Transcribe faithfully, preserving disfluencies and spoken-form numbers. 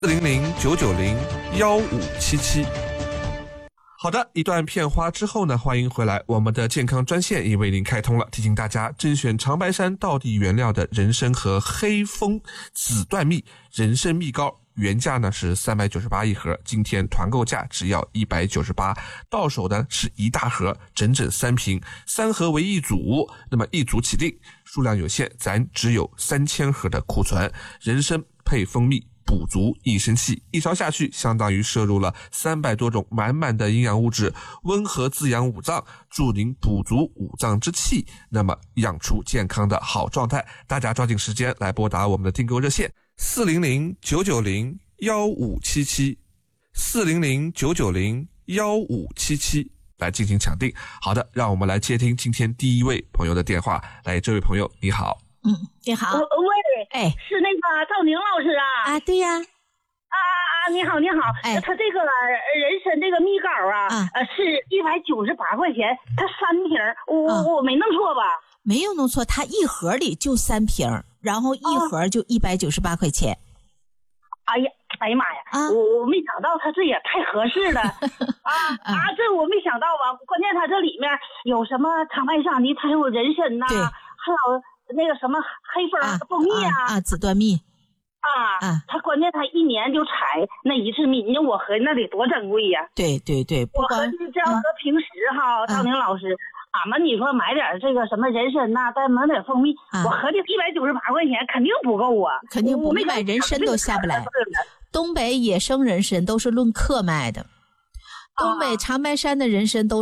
四零零九九零幺五七七。好的，一段片花之后呢，欢迎回来，我们的健康专线已为您开通了，提醒大家甄选长白山道地原料的人参和黑蜂紫段蜜人参蜜膏，原价呢是三百九十八一盒，今天团购价只要一百九十八，到手呢是一大盒，整整三瓶，三盒为一组，那么一组起订，数量有限，咱只有三千盒的库存，人参配蜂蜜补足益生气，一勺下去相当于摄入了三百多种满满的营养物质，温和滋养五脏，助您补足五脏之气，那么养出健康的好状态。大家抓紧时间来拨打我们的订购热线四零零九九零幺五七七 四零零九九零幺五七七来进行抢订。好的，让我们来接听今天第一位朋友的电话。来，这位朋友你好。 嗯，你好。 喂， 哎， 是那个赵宁老师啊？ 啊，对呀。 啊啊，你好，你好。 哎， 他这个人参这个蜜膏啊，啊呃，是一百九十八块钱，他三瓶，我、啊、我没弄错吧？ 没有弄错，他一盒里就三瓶，然后一盒就一百九十八块钱。 哎呀，哎呀妈呀！啊、我我没想到他这也太合适了啊啊！这我没想到吧？关键他这里面有什么长白山的，它有人参呐、啊，还有。那个什么黑蜂、啊、蜂蜜啊啊, 啊紫段蜜啊啊，他关键他一年就采那一次蜜，你说我合计那得多珍贵呀！ 对对对， 我合计这样和平时哈，赵宁老师，俺们你说买点这个什么人参呐、啊，再买点蜂蜜，啊、我合计一百九十八块钱肯定不够啊， 肯定不够，买人参都下不来。东北野生人参都是论克卖的，东北长白山的人参都